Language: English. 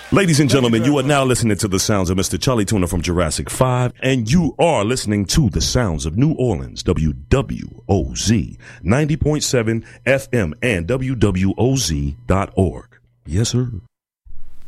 Ladies and gentlemen, you are now listening to the sounds of Mr. Charlie Tuna from Jurassic 5, and you are listening to the sounds of New Orleans, WWOZ 90.7 FM and WWOZ.org. Yes, sir.